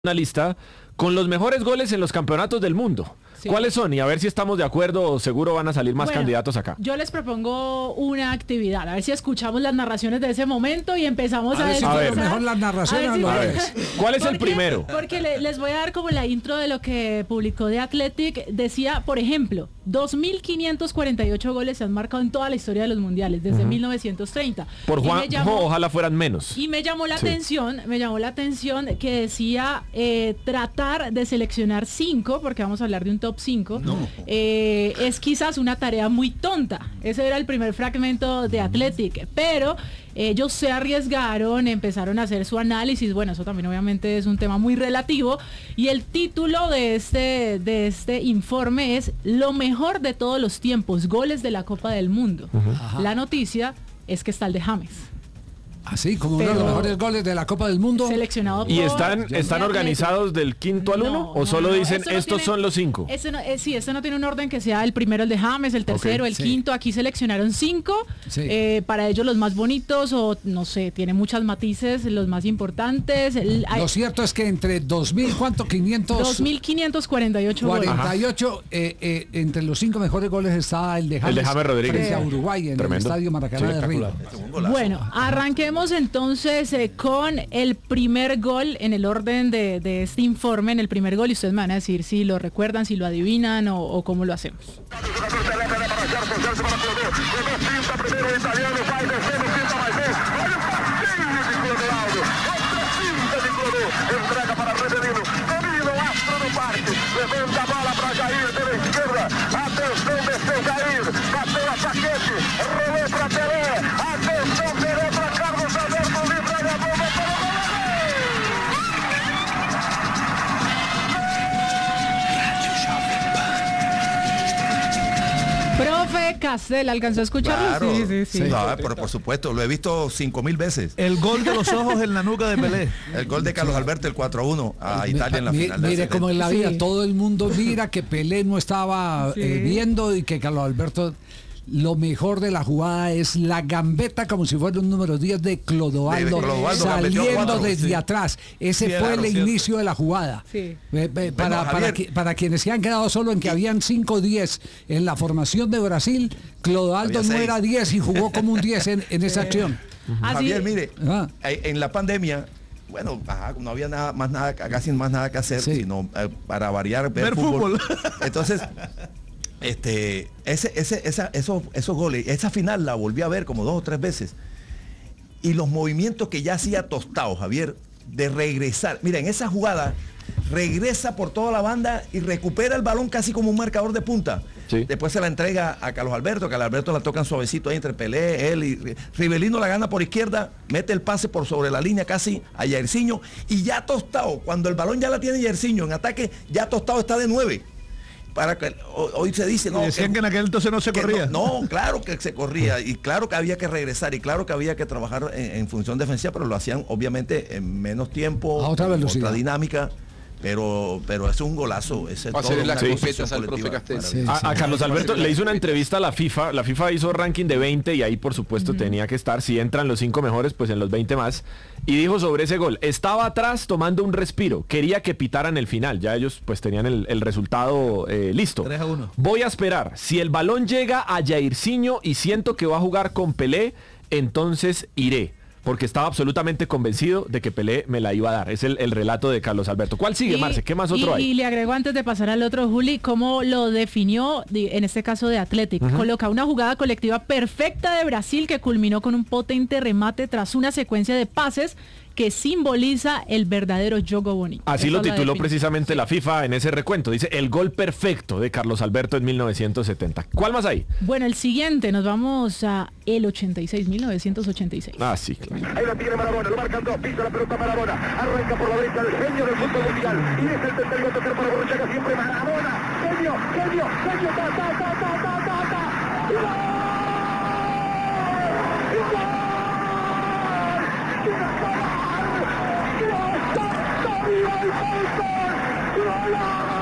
Una lista con los mejores goles en los campeonatos del mundo. Sí. ¿Cuáles son? Y a ver si estamos de acuerdo o seguro van a salir más candidatos acá. Yo les propongo una actividad, a ver si escuchamos las narraciones de ese momento y empezamos a ver. A ver, mejor las narraciones. A ver. ¿Cuál es el primero? Porque les voy a dar como la intro de lo que publicó The Athletic. Decía, por ejemplo, 2.548 goles se han marcado en toda la historia de los mundiales, desde 1930. Por Juanjo, ojalá fueran menos. Y me llamó la atención que decía tratar de seleccionar 5, porque vamos a hablar de un top 5, es quizás una tarea muy tonta. Ese era el primer fragmento de Athletic, pero ellos se arriesgaron, empezaron a hacer su análisis. Bueno, eso también obviamente es un tema muy relativo, y el título de este informe es lo mejor de todos los tiempos, goles de la Copa del Mundo. La noticia es que está el de James. Así como uno de los mejores goles de la Copa del Mundo. Seleccionado por... ¿Y están organizados del quinto al uno? ¿O solo dicen estos son los 5? Este no tiene un orden que sea el primero el de James, el tercero, el quinto. Aquí seleccionaron 5. Para ellos los más bonitos, o no sé, tiene muchos matices, los más importantes. Lo cierto es que entre 2.000, ¿cuánto? 2.548 48, entre los 5 mejores goles está el de James Rodríguez frente a Uruguay en el Estadio Maracaná de Río. Bueno, arranquemos entonces con el primer gol en el orden de este informe, en el primer gol, y ustedes me van a decir si lo recuerdan, si lo adivinan o cómo lo hacemos. Entrega para Rebelino, domina o Astro do Parque, levanta a bola para Jair pela esquerda, atenção, desceu Jair, bateu a saquete, rolou para Pelé, atenção, Pelé para Carlos Alberto, livra a bomba para o gol! Profe Castel, ¿alcanzó a escucharlo? Claro, Sí. No, pero por supuesto, lo he visto 5.000 veces. El gol de los ojos en la nuca de Pelé. El gol de Carlos Alberto, el 4-1 a Italia en la final. Mire cómo en la vida todo el mundo mira que Pelé no estaba viendo, y que Carlos Alberto... Lo mejor de la jugada es la gambeta, como si fuera un número 10 de Clodoaldo saliendo desde atrás. Ese fue el inicio de la jugada. Para quienes se han quedado solo en que habían 5-10 en la formación de Brasil, Clodoaldo no era 10 y jugó como un 10 en esa acción. Javier, mire, en la pandemia, bueno, no había casi más nada que hacer, sino para variar, ver fútbol. Entonces... esos goles, esa final la volví a ver como 2 o 3 veces, y los movimientos que ya hacía Tostado, Javier, de regresar, mira, en esa jugada regresa por toda la banda y recupera el balón casi como un marcador de punta. Después se la entrega a Carlos Alberto, Carlos Alberto la tocan suavecito ahí entre Pelé, él y Rivelino la gana por izquierda, mete el pase por sobre la línea casi a Jairzinho, y ya Tostado, cuando el balón ya la tiene Jairzinho en ataque, ya Tostado está de 9. Para que hoy se dice, no, decían que en aquel entonces no se corría. No, claro que se corría, y claro que había que regresar, y claro que había que trabajar en función defensiva, pero lo hacían obviamente en menos tiempo, a otra velocidad, otra dinámica. Pero es un golazo. Va a ser las confetas al profe Castel. A Carlos Alberto le hizo una entrevista a la FIFA. La FIFA hizo ranking de 20 y ahí por supuesto tenía que estar. Si entran los 5 mejores, pues en los 20 más. Y dijo sobre ese gol: estaba atrás tomando un respiro. Quería que pitaran el final. Ya ellos pues tenían el resultado listo. 3-1. Voy a esperar. Si el balón llega a Jairzinho y siento que va a jugar con Pelé, entonces iré. Porque estaba absolutamente convencido de que Pelé me la iba a dar. Es el relato de Carlos Alberto. ¿Cuál sigue, Marce? ¿Qué más otro hay? Y le agrego, antes de pasar al otro, Juli, cómo lo definió, en este caso de Athletic. Coloca una jugada colectiva perfecta de Brasil que culminó con un potente remate tras una secuencia de pases que simboliza el verdadero juego bonito. Así lo tituló precisamente la FIFA en ese recuento. Dice: el gol perfecto de Carlos Alberto en 1970. ¿Cuál más hay? Bueno, el siguiente, nos vamos a el 1986. Ah, sí, claro. Ahí lo tiene Maradona, lo marcan 2, pisa la pelota Maradona, arranca por la derecha el genio del fútbol mundial, y es el tercero a tocar para Borruchaga, siempre Maradona, genio, ¡Gol!